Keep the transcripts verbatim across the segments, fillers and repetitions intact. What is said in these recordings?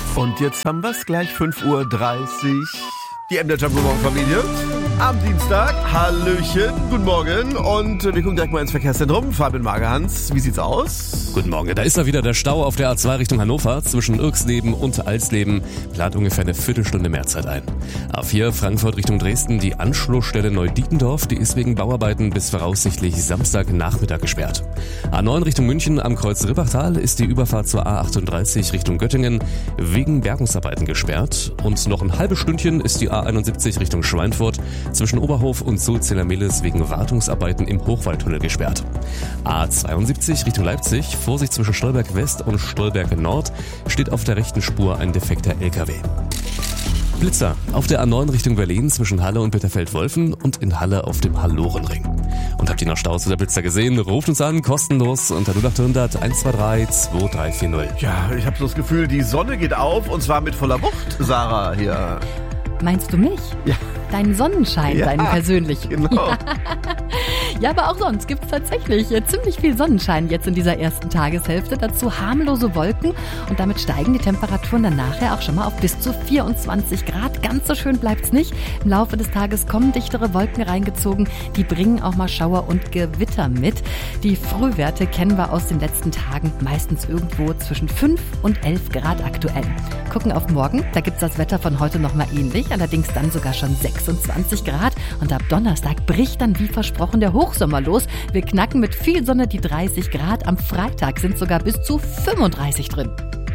Und jetzt haben wir es gleich fünf Uhr dreißig. Die M D R Guten Morgen Familie. Am Dienstag. Hallöchen, guten Morgen. Und wir gucken direkt mal ins Verkehrszentrum. Fabian Magerhans, wie sieht's aus? Guten Morgen, da ist er wieder, der Stau auf der A zwei Richtung Hannover zwischen Irksleben und Alsleben. Plant ungefähr eine Viertelstunde Mehrzeit ein. A vier Frankfurt Richtung Dresden, die Anschlussstelle Neudietendorf, die ist wegen Bauarbeiten bis voraussichtlich Samstagnachmittag gesperrt. A neun Richtung München am Kreuz Rippachtal ist die Überfahrt zur A achtunddreißig Richtung Göttingen wegen Bergungsarbeiten gesperrt. Und noch ein halbes Stündchen ist die A einundsiebzig Richtung Schweinfurt zwischen Oberhof und Sulzella-Mehlis wegen Wartungsarbeiten im Hochwaldtunnel gesperrt. A zweiundsiebzig Richtung Leipzig, Vorsicht zwischen Stolberg West und Stolberg Nord, steht auf der rechten Spur ein defekter L K W. Blitzer auf der A neun Richtung Berlin zwischen Halle und Bitterfeld-Wolfen und in Halle auf dem Hallorenring. Und habt ihr noch Staus oder Blitzer gesehen? Ruft uns an, kostenlos unter null acht hundert eins zwei drei zwei drei vier null. Ja, ich habe so das Gefühl, die Sonne geht auf und zwar mit voller Wucht, Sarah hier. Meinst du mich? Ja. Deinen Sonnenschein, Ja, deinen persönlichen. Genau. Ja, aber auch sonst gibt es tatsächlich äh, ziemlich viel Sonnenschein jetzt in dieser ersten Tageshälfte. Dazu harmlose Wolken und damit steigen die Temperaturen dann nachher auch schon mal auf bis zu vierundzwanzig Grad. Ganz so schön bleibt's nicht. Im Laufe des Tages kommen dichtere Wolken reingezogen. Die bringen auch mal Schauer und Gewitter mit. Die Frühwerte kennen wir aus den letzten Tagen meistens irgendwo zwischen fünf und elf Grad aktuell. Gucken auf morgen, da gibt's das Wetter von heute noch mal ähnlich, allerdings dann sogar schon sechsundzwanzig Grad. Und ab Donnerstag bricht dann wie versprochen der Hochsommer los. Wir knacken mit viel Sonne die dreißig Grad. Am Freitag sind sogar bis zu fünfunddreißig drin.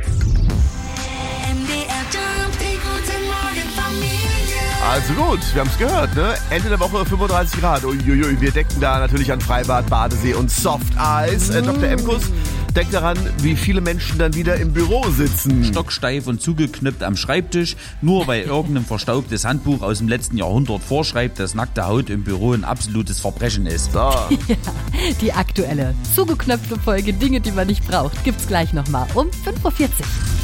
Also gut, wir haben es gehört, ne? Ende der Woche fünfunddreißig Grad. Uiuiui, wir denken da natürlich an Freibad, Badesee und Softeis. Äh, Doktor Emkus, denkt daran, wie viele Menschen dann wieder im Büro sitzen. Stocksteif und zugeknüpft am Schreibtisch, nur weil irgendein verstaubtes Handbuch aus dem letzten Jahrhundert vorschreibt, dass nackte Haut im Büro ein absolutes Verbrechen ist. So. Ja, die aktuelle, zugeknöpfte Folge Dinge, die man nicht braucht, gibt's gleich nochmal um fünf Uhr vierzig.